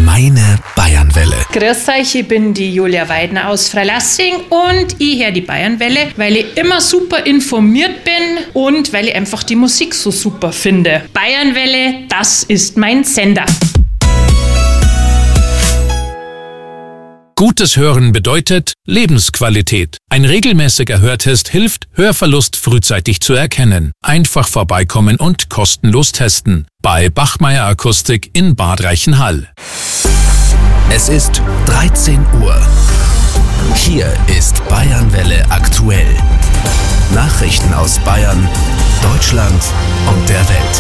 Meine Bayernwelle. Grüß euch, ich bin die Julia Weidner aus Freilassing und ich höre die Bayernwelle, weil ich immer super informiert bin und weil ich einfach die Musik so super finde. Bayernwelle, das ist mein Sender. Gutes Hören bedeutet Lebensqualität. Ein regelmäßiger Hörtest hilft, Hörverlust frühzeitig zu erkennen. Einfach vorbeikommen und kostenlos testen. Bei Bachmeier Akustik in Bad Reichenhall. Es ist 13 Uhr. Hier ist Bayernwelle aktuell. Nachrichten aus Bayern, Deutschland und der Welt.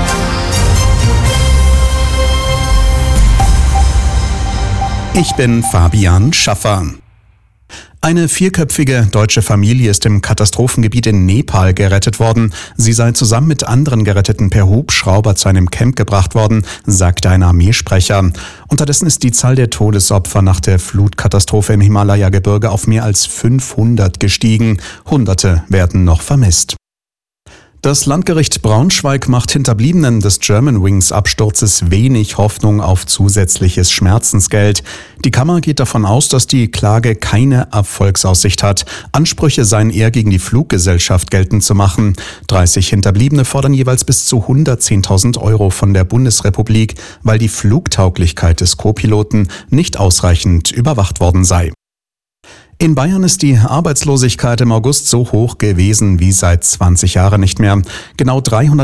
Ich bin Fabian Schaffer. Eine vierköpfige deutsche Familie ist im Katastrophengebiet in Nepal gerettet worden. Sie sei zusammen mit anderen Geretteten per Hubschrauber zu einem Camp gebracht worden, sagte ein Armeesprecher. Unterdessen ist die Zahl der Todesopfer nach der Flutkatastrophe im Himalaya-Gebirge auf mehr als 500 gestiegen. Hunderte werden noch vermisst. Das Landgericht Braunschweig macht Hinterbliebenen des Germanwings-Absturzes wenig Hoffnung auf zusätzliches Schmerzensgeld. Die Kammer geht davon aus, dass die Klage keine Erfolgsaussicht hat. Ansprüche seien eher gegen die Fluggesellschaft geltend zu machen. 30 Hinterbliebene fordern jeweils bis zu 110.000 Euro von der Bundesrepublik, weil die Flugtauglichkeit des Co-Piloten nicht ausreichend überwacht worden sei. In Bayern ist die Arbeitslosigkeit im August so hoch gewesen wie seit 20 Jahren nicht mehr. Genau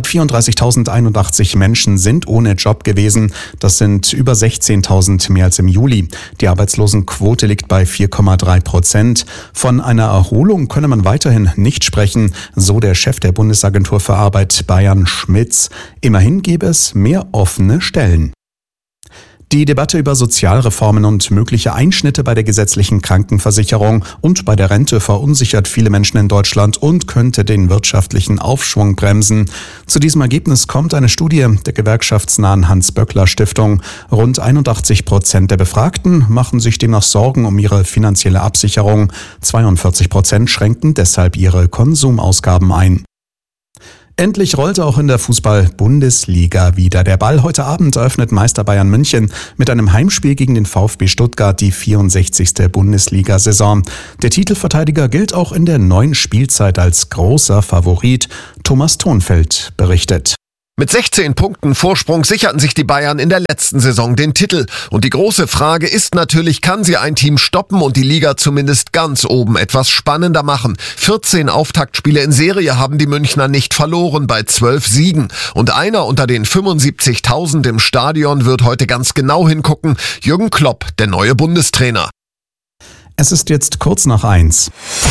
334.081 Menschen sind ohne Job gewesen. Das sind über 16.000 mehr als im Juli. Die Arbeitslosenquote liegt bei 4,3%. Von einer Erholung könne man weiterhin nicht sprechen, so der Chef der Bundesagentur für Arbeit Bayern Schmitz. Immerhin gäbe es mehr offene Stellen. Die Debatte über Sozialreformen und mögliche Einschnitte bei der gesetzlichen Krankenversicherung und bei der Rente verunsichert viele Menschen in Deutschland und könnte den wirtschaftlichen Aufschwung bremsen. Zu diesem Ergebnis kommt eine Studie der gewerkschaftsnahen Hans-Böckler-Stiftung. Rund 81% der Befragten machen sich demnach Sorgen um ihre finanzielle Absicherung. 42% schränken deshalb ihre Konsumausgaben ein. Endlich rollte auch in der Fußball-Bundesliga wieder. Der Ball heute Abend eröffnet Meister Bayern München mit einem Heimspiel gegen den VfB Stuttgart die 64. Bundesliga-Saison. Der Titelverteidiger gilt auch in der neuen Spielzeit als großer Favorit. Thomas Thonfeld berichtet. Mit 16 Punkten Vorsprung sicherten sich die Bayern in der letzten Saison den Titel. Und die große Frage ist natürlich, kann sie ein Team stoppen und die Liga zumindest ganz oben etwas spannender machen? 14 Auftaktspiele in Serie haben die Münchner nicht verloren bei 12 Siegen. Und einer unter den 75.000 im Stadion wird heute ganz genau hingucken. Jürgen Klopp, der neue Bundestrainer. Es ist jetzt kurz nach 1.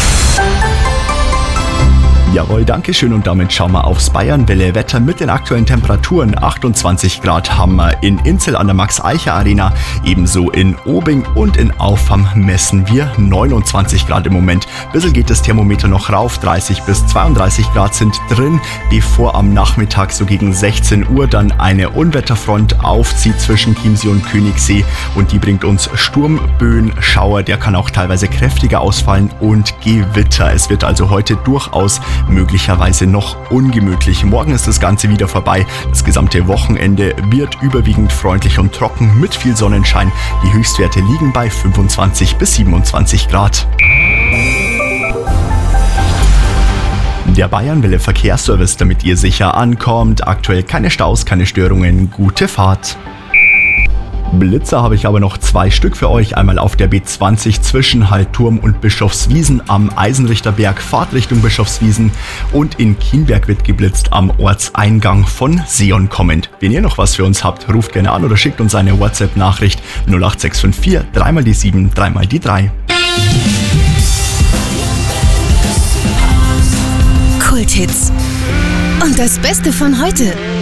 Jawohl, danke schön und damit schauen wir aufs Bayernwelle-Wetter mit den aktuellen Temperaturen. 28 Grad haben wir in Inzell an der Max-Eicher-Arena, ebenso in Obing und in Auffam messen wir 29 Grad im Moment. Bisschen geht das Thermometer noch rauf, 30 bis 32 Grad sind drin, bevor am Nachmittag so gegen 16 Uhr dann eine Unwetterfront aufzieht zwischen Chiemsee und Königssee und die bringt uns Sturmböen, Schauer, der kann auch teilweise kräftiger ausfallen und Gewitter. Es wird also heute durchaus möglicherweise noch ungemütlich. Morgen ist das Ganze wieder vorbei. Das gesamte Wochenende wird überwiegend freundlich und trocken mit viel Sonnenschein. Die Höchstwerte liegen bei 25 bis 27 Grad. Der Bayernwelle Verkehrsservice, damit ihr sicher ankommt. Aktuell keine Staus, keine Störungen. Gute Fahrt. Blitzer habe ich aber noch 2 Stück für euch. Einmal auf der B20 zwischen Hallturm und Bischofswiesen am Eisenrichterberg, Fahrtrichtung Bischofswiesen. Und in Kienberg wird geblitzt am Ortseingang von Sion kommend. Wenn ihr noch was für uns habt, ruft gerne an oder schickt uns eine WhatsApp-Nachricht 08654 3 die 7 3 die 3. Kulthits. Und das Beste von heute.